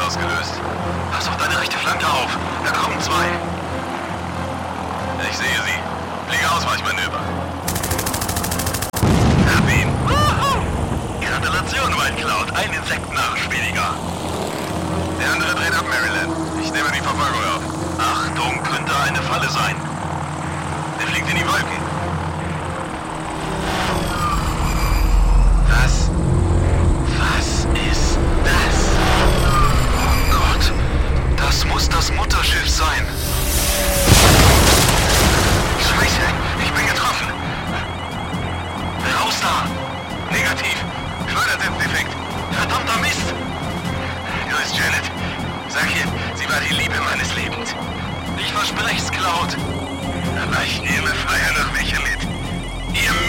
ausgelöst. Pass auf deine rechte Flanke auf. Da kommen zwei. Ich sehe sie. Fliege Ausweichmanöver. Hab ihn. Gratulation, White Cloud. Ein Insektennarrisch weniger. Der andere dreht ab, Maryland. Ich nehme die Verfolgung auf. Achtung, könnte eine Falle sein. Der fliegt in die Wolken. Was ist das? Oh Gott, das muss das Mutterschiff sein. Scheiße, ich bin getroffen. Raus da. Negativ. Schleudersitzdefekt. Verdammter Mist. Grüß Janet. Sag ihr, sie war die Liebe meines Lebens. Ich versprech's, Cloud. Aber ich nehme Feuer noch welche mit. Ihr